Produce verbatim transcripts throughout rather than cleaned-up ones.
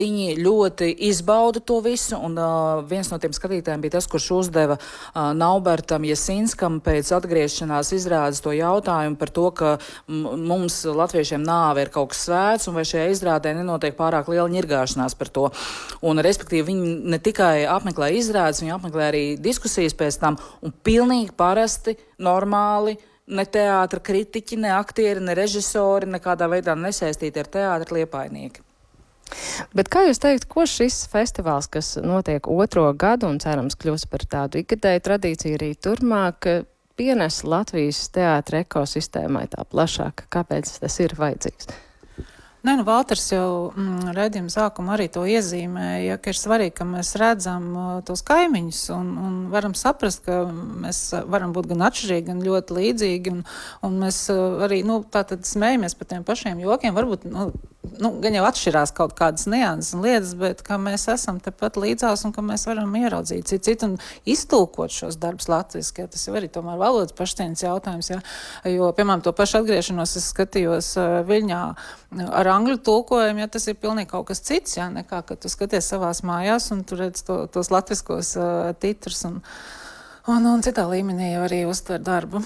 Viņi ļoti izbauda to visu, un uh, viens no tiem skatītājiem bija tas, kurš uzdeva uh, Naubertam Jasinskam pēc atgriešanās izrādes to jautājumu par to, ka mums latviešiem nāve ir kaut kas svēts, un vai šajā izrādē nenotiek pārāk liela ņirgāšanās par to. Un, respektīvi, viņi ne tikai apmeklē izrādes, viņi apmeklē arī diskusijas pēc tam, un pilnīgi parasti, normāli, ne teātra kritiķi, ne aktieri, ne režisori, nekādā veidā nesaistīti ar teātra liepainieki. Bet kā jūs teikt, ko šis festivāls, kas notiek otro gadu un cerams kļūs par tādu ikgadēju tradīciju arī turmāk, pienes Latvijas teātra ekosistēmai tā plašāk? Kāpēc tas ir vajadzīgs? Nē, nu, Valters jau mm, redzījuma sākumā arī to iezīmēja, ka ir svarīgi, ka mēs redzam uh, tos kaimiņus un, un varam saprast, ka mēs varam būt gan atšķirīgi, gan ļoti līdzīgi, un, un mēs uh, arī, nu, tātad smējamies par tiem pašiem jokiem, varbūt, nu, nu, gan jau atšķirās kaut kādas nianses un lietas, bet ka mēs esam tepat līdzās un ka mēs varam ieraudzīt citu citu un iztulkot šos darbus latviski, ja tas jau arī tomēr valodas pašcieņas jautājums, ja, jo, piemēram, to pašu atgriešanos es skatījos uh, Viļņā ar angļu tulkojumu, ja tas ir pilnīgi kaut kas cits, ja, nekā, ka tu skaties savās mājās un tu redz to, tos latviskos uh, titrus un, un, un citā līmenī jau arī uztver darbu.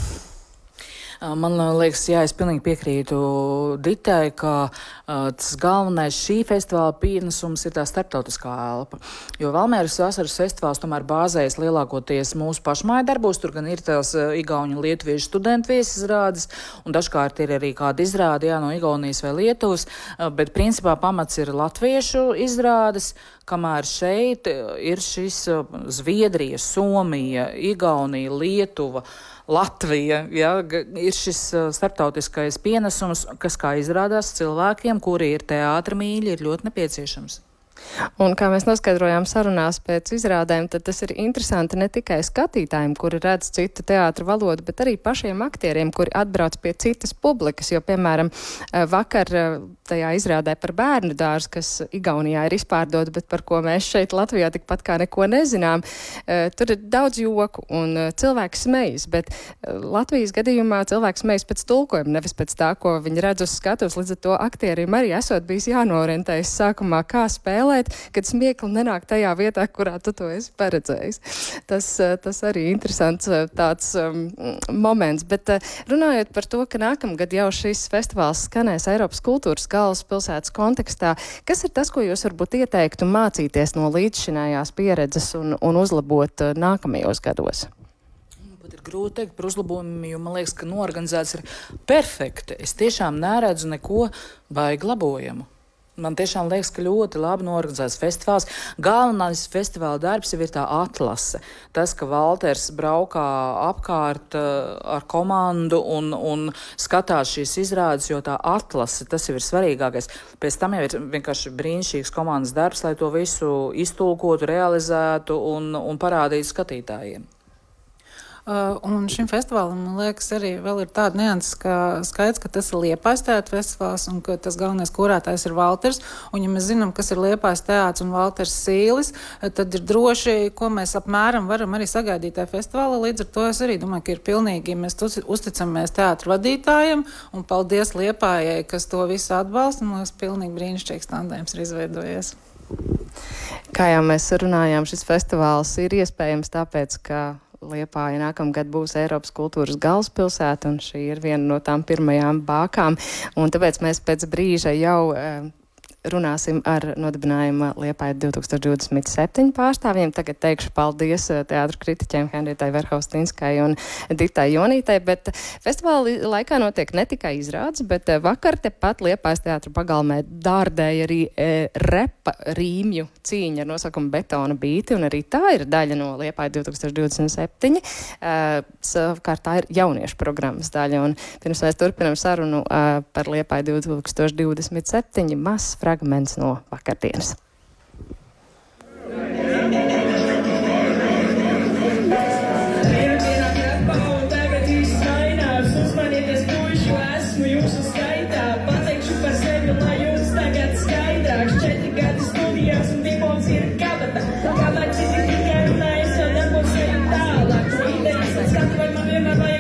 Man liekas, jā, es pilnīgi piekrītu Ditai, ka uh, tas galvenais šī festivāla pienesums ir tā starptautiskā elpa. Jo Valmieras vasaras festivāls tomēr bāzējas lielākoties mūsu pašmāju darbos, tur gan ir tās uh, igauņu lietuviešu studentu viesizrādes, un dažkārt ir arī kāda izrāde, jā, no Igaunijas vai Lietuvas, uh, bet principā pamats ir latviešu izrādes, kamēr šeit ir šis uh, Zviedrija, Somija, Igaunija, Lietuva, Latvija, ja, ir šis uh, starptautiskais pienesums, kas, kā izrādās, cilvēkiem, kuri ir teātra mīļi, ir ļoti nepieciešams. Un kā mēs noskaidrojām sarunās pēc izrādēm, tad tas ir interesanti ne tikai skatītājiem, kuri redz citu teātra valodu, bet arī pašiem aktieriem, kuri atbrauc pie citas publikas, jo, piemēram, vakar tajā izrādē par bērnu dārzu, kas Igaunijā ir izpārdota, bet par ko mēs šeit Latvijā tikpat kā neko nezinām, tur ir daudz joku un cilvēki smejas, bet Latvijas gadījumā cilvēki smejas pēc tulkojuma, nevis pēc tā, ko viņi redz uz skatuves, līdz ar to aktieriem arī esot bijis jānorentējas sākumā, kā spēlēt, kad smiekli nenāk tajā vietā, kurā tu to esi paredzējis. Tas, tas arī interesants tāds um, moments, bet uh, runājot par to, ka nākamgad jau šis festivāls skanēs Eiropas kultūras galvaspilsētas kontekstā, kas ir tas, ko jūs varbūt ieteiktu mācīties no līdzšinējās pieredzes un, un uzlabot uh, nākamajos gados? Ir grūti teikt par uzlabojumiem, jo man liekas, ka noorganizēts ir perfekti. Es tiešām neredzu neko baigi labojamu. Man tiešām liekas, ka ļoti labi noorganizēts festivāls. Galvenais festivāla darbs jau ir tā atlase. Tas, ka Valters braukā apkārt uh, ar komandu un, un skatās šīs izrādes, jo tā atlase, tas jau ir svarīgākais. Pēc tam jau ir vienkārši brīnišķīgs komandas darbs, lai to visu iztulkotu, realizētu un, un parādītu skatītājiem. Uh, un šim festivālam, man liekas, arī vēl ir tāda nianses, ka skaidrs, ka tas ir Liepājas teātra festivāls un ka tas galvenais kurētājs ir Valters. Un ja mēs zinām, kas ir Liepājas teātrs un Valters Sīlis, tad ir droši, ko mēs apmēram varam arī sagaidīt tajā festivālā. Līdz ar to es arī domāju, ka ir pilnīgi, mēs uzticamies teātra vadītājiem un paldies Liepājai, kas to visu atbalsta. Man liekas, pilnīgi brīnišķīgs tandēms ir izveidojies. Kā jau mēs runājām, šis festivāls ir iespējams tāpēc, ka Liepāja nākamgad būs Eiropas kultūras galvaspilsēta, un šī ir viena no tām pirmajām bākām, un tāpēc mēs pēc brīža jau uh, runāsim ar nodibinājuma Liepāja divi tūkstoši divdesmit septiņi pārstāvjiem. Tagad teikšu paldies teātru kritiķiem Henrietai Verhaustinskai un Ditai Jonītei, bet festivāla laikā notiek ne tikai izrādes, bet vakar tepat Liepājas teātra pagalmē dārdēja arī e, repa rīmju cīņa ar nosaukumu Betona bīti, un arī tā ir daļa no Liepāja divi tūkstoši divdesmit septiņi. E, savukārt tā ir jauniešu programmas daļa, un pirms mēs turpinam sarunu e, par Liepāju divi tūkstoši divdesmit septiņi mazs fragments no vakardienas. Vai man vienmēr vajag